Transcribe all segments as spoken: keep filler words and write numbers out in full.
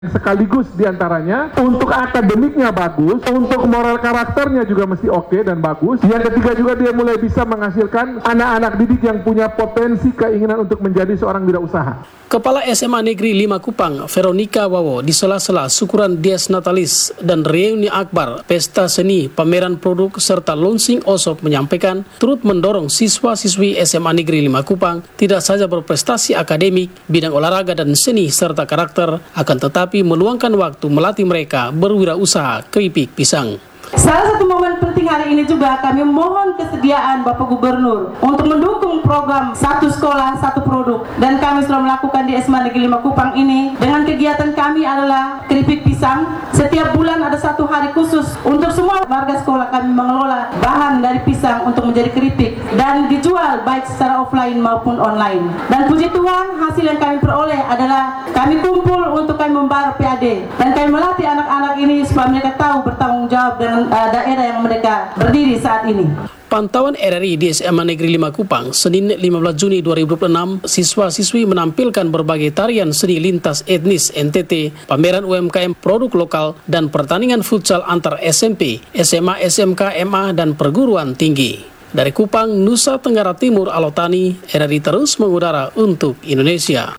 Sekaligus diantaranya untuk akademiknya bagus, untuk moral karakternya juga mesti oke dan bagus. Yang ketiga juga dia mulai bisa menghasilkan anak-anak didik yang punya potensi keinginan untuk menjadi seorang wirausaha. Kepala S M A Negeri lima Kupang, Veronica Wawo, di sela-sela syukuran Dies Natalis dan reuni akbar, pesta seni, pameran produk, serta launching Osop menyampaikan turut mendorong siswa-siswi S M A Negeri lima Kupang tidak saja berprestasi akademik, bidang olahraga dan seni serta karakter, akan tetapi meluangkan waktu melatih mereka berwirausaha keripik pisang. Salah satu momen penting hari ini juga kami mohon kesediaan Bapak Gubernur untuk mendukung program satu sekolah satu produk, dan kami sudah melakukan di S M A Negeri lima Kupang ini dengan kegiatan kami adalah keripik pisang. Setiap bulan ada satu hari khusus untuk semua warga sekolah kami mengelola bahan dari pisang untuk menjadi keripik dan dijual baik secara offline maupun online. Dan puji Tuhan, hasil yang kami peroleh adalah kami kumpul untuk kami membayar P A D dan kami melatih anak-anak ini supaya mereka tahu bertanggung jawab dengan Uh, daerah yang mereka berdiri saat ini. Pantauan R R I di S M A Negeri lima Kupang, Senin lima belas Juni dua ribu dua puluh enam, siswa-siswi menampilkan berbagai tarian seni lintas etnis N T T, pameran U M K M produk lokal, dan pertandingan futsal antar S M P, S M A, S M K, M A, dan perguruan tinggi. Dari Kupang, Nusa Tenggara Timur, Alotani, R R I terus mengudara untuk Indonesia.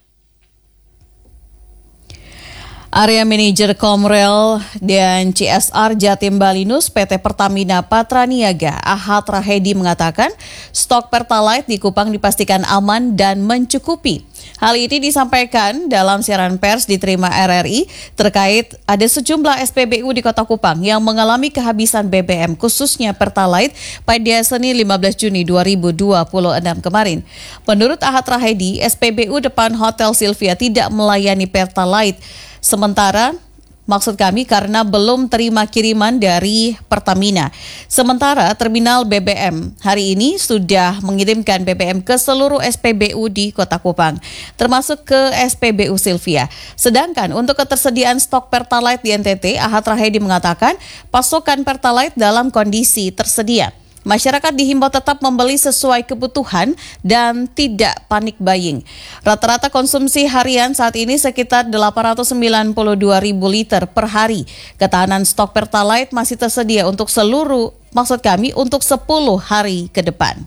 Area Manajer Komrel dan C S R Jatim Balinus P T Pertamina Patraniaga Ahad Rahedi mengatakan stok Pertalite di Kupang dipastikan aman dan mencukupi. Hal ini disampaikan dalam siaran pers diterima R R I terkait ada sejumlah S P B U di Kota Kupang yang mengalami kehabisan B B M khususnya Pertalite pada Senin lima belas Juni dua ribu dua puluh enam kemarin. Menurut Ahad Rahedi, S P B U depan Hotel Sylvia tidak melayani Pertalite. Sementara, maksud kami karena belum terima kiriman dari Pertamina. Sementara terminal B B M hari ini sudah mengirimkan B B M ke seluruh S P B U di Kota Kupang, termasuk ke S P B U Sylvia. Sedangkan untuk ketersediaan stok Pertalite di N T T, Ahad Rahedi mengatakan pasokan Pertalite dalam kondisi tersedia. Masyarakat dihimbau tetap membeli sesuai kebutuhan dan tidak panik buying. Rata-rata konsumsi harian saat ini sekitar delapan ratus sembilan puluh dua ribu liter per hari. Ketahanan stok Pertalite masih tersedia untuk seluruh, maksud kami untuk sepuluh hari ke depan.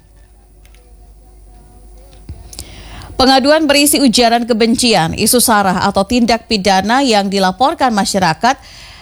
Pengaduan berisi ujaran kebencian, isu sara atau tindak pidana yang dilaporkan masyarakat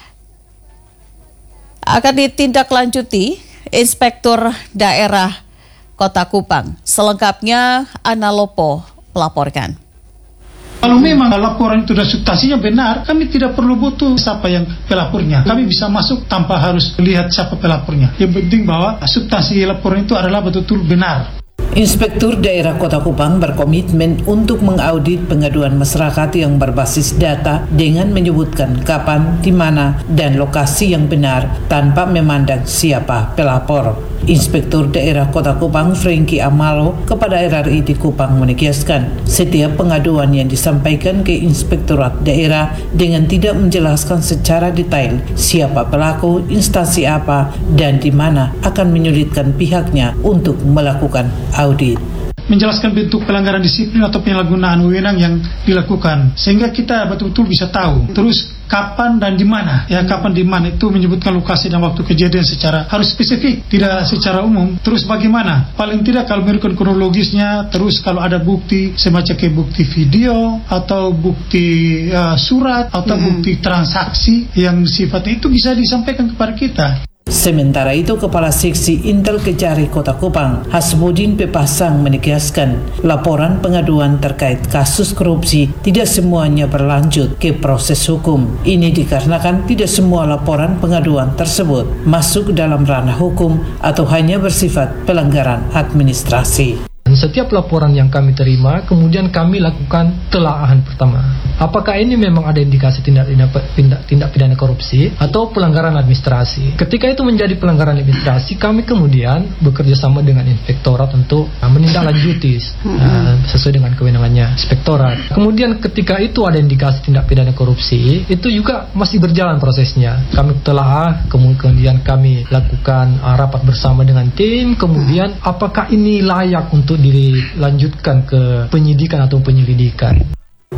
akan ditindaklanjuti Inspektur Daerah Kota Kupang. Selengkapnya Ana Lopo melaporkan. Kalau memang laporan itu dan substansinya benar, kami tidak perlu butuh siapa yang pelapornya. Kami bisa masuk tanpa harus lihat siapa pelapornya. Yang penting bahwa substansi laporan itu adalah betul-betul benar. Inspektur Daerah Kota Kupang berkomitmen untuk mengaudit pengaduan masyarakat yang berbasis data dengan menyebutkan kapan, di mana, dan lokasi yang benar tanpa memandang siapa pelapor. Inspektur Daerah Kota Kupang Franky Amalo kepada R R I di Kupang menegaskan setiap pengaduan yang disampaikan ke Inspektorat Daerah dengan tidak menjelaskan secara detail siapa pelaku, instansi apa, dan di mana akan menyulitkan pihaknya untuk melakukan audit. Menjelaskan bentuk pelanggaran disiplin atau penyalahgunaan wewenang yang dilakukan sehingga kita betul-betul bisa tahu terus kapan dan di mana. Ya, kapan di mana itu menyebutkan lokasi dan waktu kejadian secara harus spesifik, tidak secara umum. Terus bagaimana? Paling tidak kalau memberikan kronologisnya, terus kalau ada bukti semacam kayak bukti video atau bukti uh, surat atau hmm. bukti transaksi yang sifatnya itu bisa disampaikan kepada kita. Sementara itu, Kepala Seksi Intel Kejari Kota Kupang, Hasbudin Pepasang menegaskan laporan pengaduan terkait kasus korupsi tidak semuanya berlanjut ke proses hukum. Ini dikarenakan tidak semua laporan pengaduan tersebut masuk dalam ranah hukum atau hanya bersifat pelanggaran administrasi. Setiap laporan yang kami terima, kemudian kami lakukan telaahan pertama. Apakah ini memang ada indikasi tindak, tindak, tindak pidana korupsi atau pelanggaran administrasi? Ketika itu menjadi pelanggaran administrasi, kami kemudian bekerja sama dengan inspektorat untuk uh, menindaklanjuti uh, sesuai dengan kewenangannya inspektorat. Kemudian ketika itu ada indikasi tindak pidana korupsi, itu juga masih berjalan prosesnya. Kami telaah, kemudian kami lakukan uh, rapat bersama dengan tim, kemudian apakah ini layak untuk dilanjutkan ke penyidikan atau penyelidikan.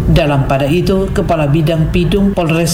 Dalam pada itu, Kepala Bidang Pidum Polres